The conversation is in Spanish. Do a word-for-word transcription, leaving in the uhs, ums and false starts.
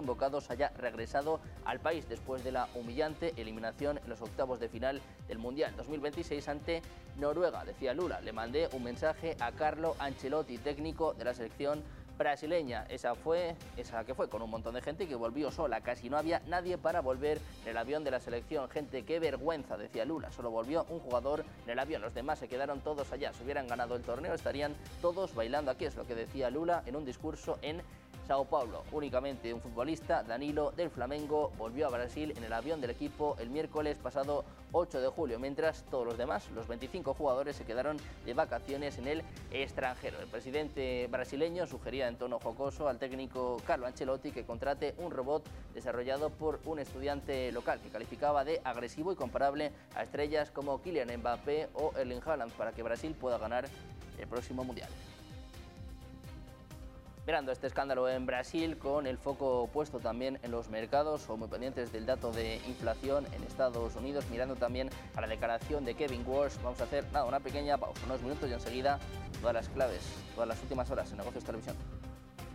convocados haya regresado al país después de la humillante eliminación en los octavos de final del Mundial dos mil veintiséis ante Noruega. Decía Lula: le mandé un mensaje a Carlo Ancelotti, técnico de la selección brasileña. Esa fue, esa que fue con un montón de gente y que volvió sola. Casi no había nadie para volver en el avión de la selección. Gente, qué vergüenza, decía Lula. Solo volvió un jugador en el avión. Los demás se quedaron todos allá. Si hubieran ganado el torneo, estarían todos bailando aquí. Es lo que decía Lula en un discurso en Sao Paulo. Únicamente un futbolista, Danilo del Flamengo, volvió a Brasil en el avión del equipo el miércoles pasado ocho de julio, mientras todos los demás, los veinticinco jugadores, se quedaron de vacaciones en el extranjero. El presidente brasileño sugería en tono jocoso al técnico Carlo Ancelotti que contrate un robot desarrollado por un estudiante local que calificaba de agresivo y comparable a estrellas como Kylian Mbappé o Erling Haaland para que Brasil pueda ganar el próximo Mundial. Mirando este escándalo en Brasil, con el foco puesto también en los mercados o muy pendientes del dato de inflación en Estados Unidos, mirando también a la declaración de Kevin Walsh, vamos a hacer nada, una pequeña pausa, unos minutos y enseguida todas las claves, todas las últimas horas en Negocios Televisión.